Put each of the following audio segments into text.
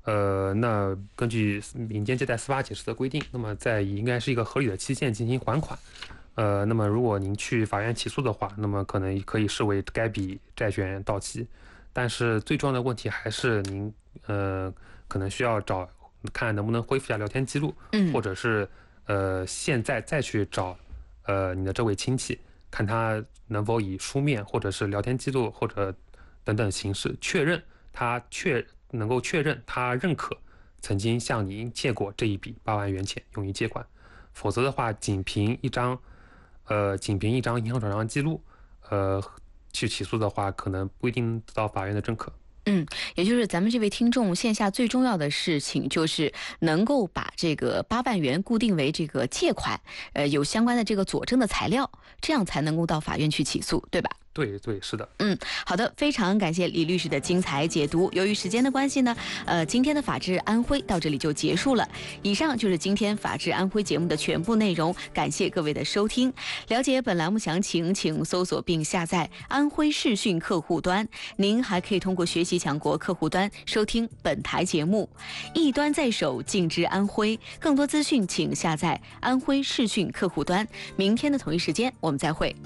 那根据民间借贷司法解释的规定，那么在应该是一个合理的期限进行还款。那么如果您去法院起诉的话，那么可能可以视为该笔债权到期。但是最重要的问题还是您可能需要看能不能恢复一下聊天记录，或者是现在再去找你的这位亲戚，看他能否以书面或者是聊天记录或者等等形式能够确认他认可曾经向您借过这一笔8万元钱用于借款。否则的话，仅凭一张银行转账记录，去起诉的话，可能不一定得到法院的认可。 也就是咱们这位听众线下最重要的事情就是能够把这个8万元固定为这个借款，有相关的这个佐证的材料，这样才能够到法院去起诉，对吧？ 对，是的。 好的，非常感谢李律师的精彩解读。由于时间的关系呢，今天的法治安徽到这里就结束了。以上就是今天法治安徽节目的全部内容，感谢各位的收听。了解本栏目详情，请搜索并下载安徽视讯客户端。您还可以通过学习强国客户端收听本台节目。一端在手，尽知安徽。更多资讯请下载安徽视讯客户端。明天的同一时间我们再会。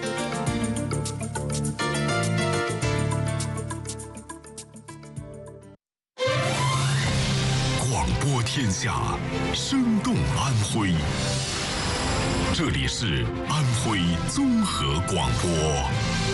广播天下，生动安徽。这里是安徽综合广播。